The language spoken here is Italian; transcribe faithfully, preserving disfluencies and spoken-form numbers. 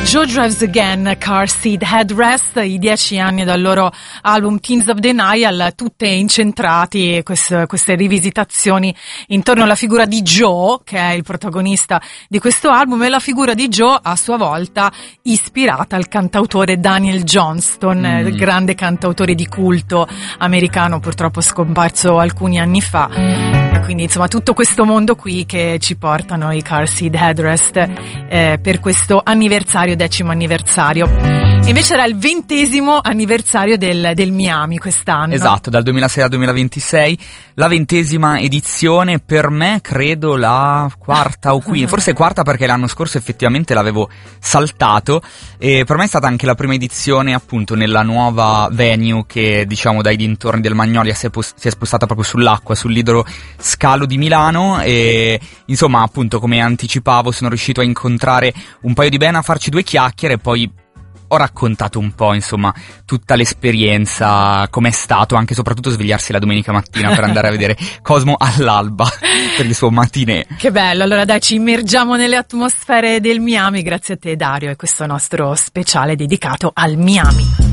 Joe Drives Again, Car Seat Headrest, i dieci anni dal loro album Teens of Denial, tutte incentrati, queste, queste rivisitazioni intorno alla figura di Joe, che è il protagonista di questo album, e la figura di Joe a sua volta ispirata al cantautore Daniel Johnston, mm. il grande cantautore di culto americano, purtroppo scomparso alcuni anni fa. Quindi insomma tutto questo mondo qui che ci portano i Car Seat Headrest eh, per questo anniversario, decimo anniversario. E invece era il ventesimo anniversario del, del Miami quest'anno. Esatto, dal duemilasei al duemilaventisei, la ventesima edizione, per me credo la quarta o quinta, forse quarta perché l'anno scorso effettivamente l'avevo saltato, e per me è stata anche la prima edizione appunto nella nuova venue che diciamo dai dintorni del Magnolia si è, pos- si è spostata proprio sull'acqua, sull'Idro Scalo di Milano, e insomma appunto come anticipavo sono riuscito a incontrare un paio di bene, a farci due chiacchiere e poi ho raccontato un po', insomma, tutta l'esperienza, com'è stato, anche e soprattutto svegliarsi la domenica mattina per andare a vedere Cosmo all'alba per il suo matinee. Che bello, allora dai, ci immergiamo nelle atmosfere del Miami, grazie a te Dario, e questo nostro speciale dedicato al Miami.